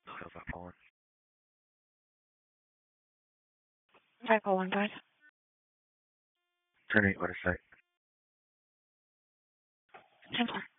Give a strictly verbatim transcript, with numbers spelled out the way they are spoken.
How's that going? five oh one five. Turn eight, what is that? ten four.